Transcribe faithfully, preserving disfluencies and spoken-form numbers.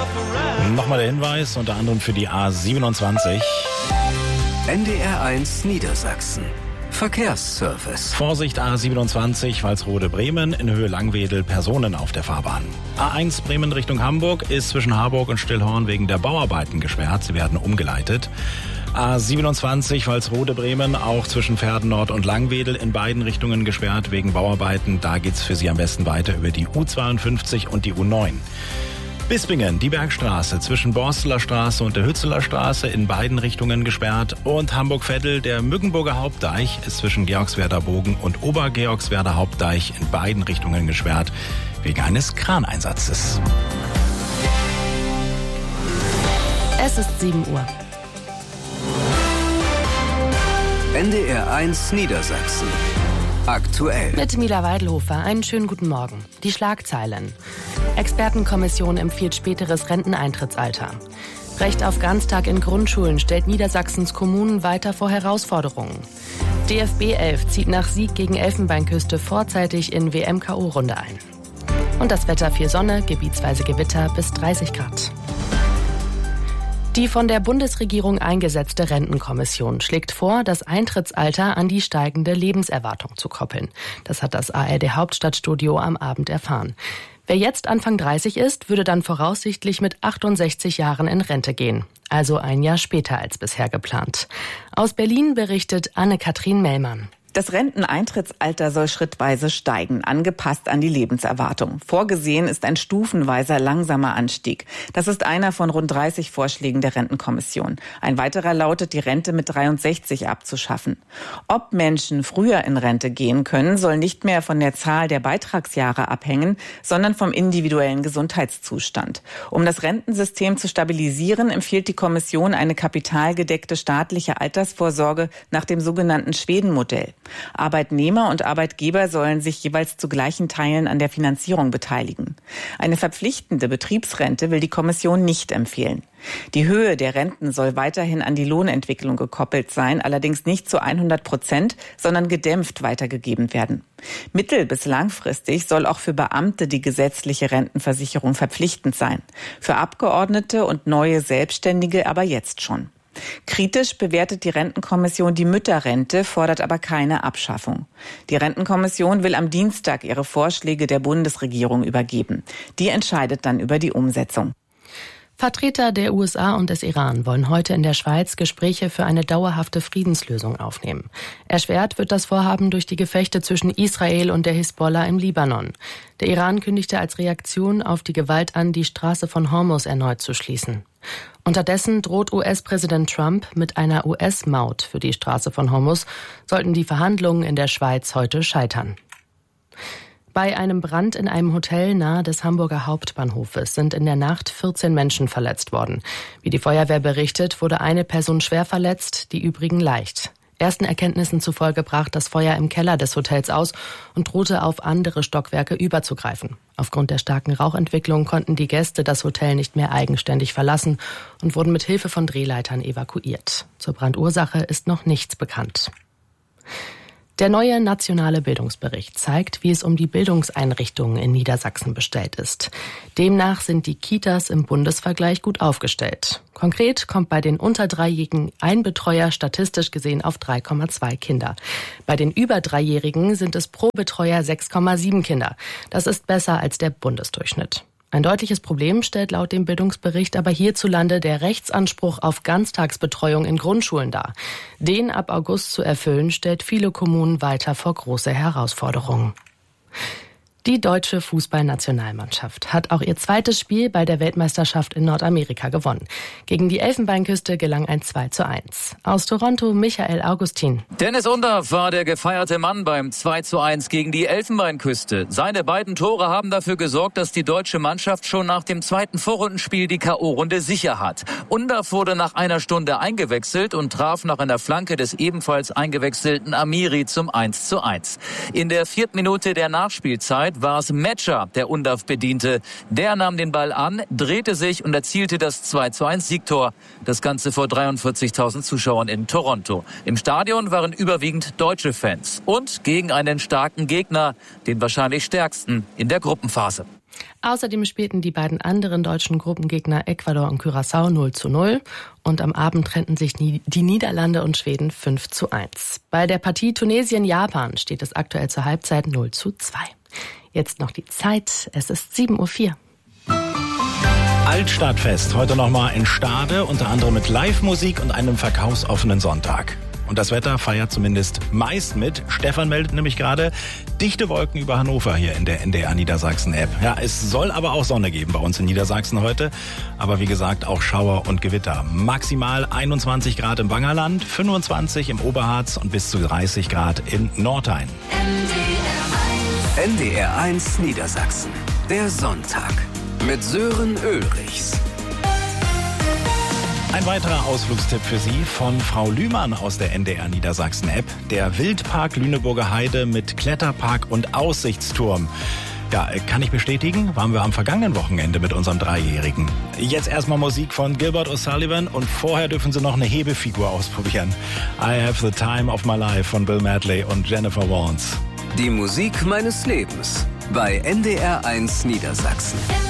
Nochmal der Hinweis, unter anderem für die A siebenundzwanzig. N D R eins Niedersachsen. Verkehrsservice. Vorsicht A siebenundzwanzig, Walsrode-Bremen, in Höhe Langwedel, Personen auf der Fahrbahn. A eins Bremen Richtung Hamburg ist zwischen Harburg und Stillhorn wegen der Bauarbeiten gesperrt. Sie werden umgeleitet. A siebenundzwanzig Walsrode-Bremen, auch zwischen Verden Nord und Langwedel, in beiden Richtungen gesperrt wegen Bauarbeiten. Da geht's für Sie am besten weiter über die U zweiundfünfzig und die U neun. Bispingen, die Bergstraße zwischen Borsteler Straße und der Hützeler Straße, in beiden Richtungen gesperrt. Und Hamburg-Veddel, der Mückenburger Hauptdeich, ist zwischen Georgswerder Bogen und Obergeorgswerder Hauptdeich in beiden Richtungen gesperrt wegen eines Kraneinsatzes. Es ist sieben Uhr. N D R eins Niedersachsen. Aktuell. Mit Mila Weidelhofer, einen schönen guten Morgen. Die Schlagzeilen. Expertenkommission empfiehlt späteres Renteneintrittsalter. Recht auf Ganztag in Grundschulen stellt Niedersachsens Kommunen weiter vor Herausforderungen. D F B elf zieht nach Sieg gegen Elfenbeinküste vorzeitig in W M K O-Runde ein. Und das Wetter: viel Sonne, gebietsweise Gewitter bis dreißig Grad. Die von der Bundesregierung eingesetzte Rentenkommission schlägt vor, das Eintrittsalter an die steigende Lebenserwartung zu koppeln. Das hat das A R D-Hauptstadtstudio am Abend erfahren. Wer jetzt Anfang dreißig ist, würde dann voraussichtlich mit achtundsechzig Jahren in Rente gehen. Also ein Jahr später als bisher geplant. Aus Berlin berichtet Anne-Kathrin Mellmann. Das Renteneintrittsalter soll schrittweise steigen, angepasst an die Lebenserwartung. Vorgesehen ist ein stufenweiser, langsamer Anstieg. Das ist einer von rund dreißig Vorschlägen der Rentenkommission. Ein weiterer lautet, die Rente mit dreiundsechzig abzuschaffen. Ob Menschen früher in Rente gehen können, soll nicht mehr von der Zahl der Beitragsjahre abhängen, sondern vom individuellen Gesundheitszustand. Um das Rentensystem zu stabilisieren, empfiehlt die Kommission eine kapitalgedeckte staatliche Altersvorsorge nach dem sogenannten Schweden-Modell. Arbeitnehmer und Arbeitgeber sollen sich jeweils zu gleichen Teilen an der Finanzierung beteiligen. Eine verpflichtende Betriebsrente will die Kommission nicht empfehlen. Die Höhe der Renten soll weiterhin an die Lohnentwicklung gekoppelt sein, allerdings nicht zu hundert Prozent, sondern gedämpft weitergegeben werden. Mittel- bis langfristig soll auch für Beamte die gesetzliche Rentenversicherung verpflichtend sein. Für Abgeordnete und neue Selbstständige aber jetzt schon. Kritisch bewertet die Rentenkommission die Mütterrente, fordert aber keine Abschaffung. Die Rentenkommission will am Dienstag ihre Vorschläge der Bundesregierung übergeben. Die entscheidet dann über die Umsetzung. Vertreter der U S A und des Iran wollen heute in der Schweiz Gespräche für eine dauerhafte Friedenslösung aufnehmen. Erschwert wird das Vorhaben durch die Gefechte zwischen Israel und der Hisbollah im Libanon. Der Iran kündigte als Reaktion auf die Gewalt an, die Straße von Hormuz erneut zu schließen. Unterdessen droht U S-Präsident Trump mit einer U S-Maut für die Straße von Hormuz, sollten die Verhandlungen in der Schweiz heute scheitern. Bei einem Brand in einem Hotel nahe des Hamburger Hauptbahnhofes sind in der Nacht vierzehn Menschen verletzt worden. Wie die Feuerwehr berichtet, wurde eine Person schwer verletzt, die übrigen leicht. Ersten Erkenntnissen zufolge brach das Feuer im Keller des Hotels aus und drohte auf andere Stockwerke überzugreifen. Aufgrund der starken Rauchentwicklung konnten die Gäste das Hotel nicht mehr eigenständig verlassen und wurden mit Hilfe von Drehleitern evakuiert. Zur Brandursache ist noch nichts bekannt. Der neue nationale Bildungsbericht zeigt, wie es um die Bildungseinrichtungen in Niedersachsen bestellt ist. Demnach sind die Kitas im Bundesvergleich gut aufgestellt. Konkret kommt bei den unter Dreijährigen ein Betreuer statistisch gesehen auf drei Komma zwei Kinder. Bei den über Dreijährigen sind es pro Betreuer sechs Komma sieben Kinder. Das ist besser als der Bundesdurchschnitt. Ein deutliches Problem stellt laut dem Bildungsbericht aber hierzulande der Rechtsanspruch auf Ganztagsbetreuung in Grundschulen dar. Den ab August zu erfüllen, stellt viele Kommunen weiter vor große Herausforderungen. Die deutsche Fußballnationalmannschaft hat auch ihr zweites Spiel bei der Weltmeisterschaft in Nordamerika gewonnen. Gegen die Elfenbeinküste gelang ein zwei zu eins. Aus Toronto Michael Augustin. Dennis Undaff war der gefeierte Mann beim zwei zu eins gegen die Elfenbeinküste. Seine beiden Tore haben dafür gesorgt, dass die deutsche Mannschaft schon nach dem zweiten Vorrundenspiel die K O-Runde sicher hat. Undaff wurde nach einer Stunde eingewechselt und traf nach einer Flanke des ebenfalls eingewechselten Amiri zum eins zu eins. In der vierten Minute der Nachspielzeit war es Metscher, der Undaff bediente. Der nahm den Ball an, drehte sich und erzielte das zwei zu eins Siegtor. Das Ganze vor dreiundvierzigtausend Zuschauern in Toronto. Im Stadion waren überwiegend deutsche Fans. Und gegen einen starken Gegner, den wahrscheinlich stärksten in der Gruppenphase. Außerdem spielten die beiden anderen deutschen Gruppengegner Ecuador und Curaçao null zu null. Und am Abend trennten sich die Niederlande und Schweden fünf zu eins. Bei der Partie Tunesien-Japan steht es aktuell zur Halbzeit null zu zwei. Jetzt noch die Zeit. Es ist sieben Uhr vier. Altstadtfest, heute nochmal in Stade, unter anderem mit Live-Musik und einem verkaufsoffenen Sonntag. Und das Wetter feiert zumindest meist mit. Stefan meldet nämlich gerade dichte Wolken über Hannover hier in der N D R Niedersachsen-App. Ja, es soll aber auch Sonne geben bei uns in Niedersachsen heute. Aber wie gesagt, auch Schauer und Gewitter. Maximal einundzwanzig Grad im Wangerland, fünfundzwanzig im Oberharz und bis zu dreißig Grad in Nordrhein. N D R eins Niedersachsen. Der Sonntag mit Sören Ulrichs. Ein weiterer Ausflugstipp für Sie von Frau Lühmann aus der N D R Niedersachsen-App. Der Wildpark Lüneburger Heide mit Kletterpark und Aussichtsturm. Ja, kann ich bestätigen, waren wir am vergangenen Wochenende mit unserem Dreijährigen. Jetzt erstmal Musik von Gilbert O'Sullivan und vorher dürfen Sie noch eine Hebefigur ausprobieren. I Have the Time of My Life von Bill Medley und Jennifer Warnes. Die Musik meines Lebens bei N D R eins Niedersachsen.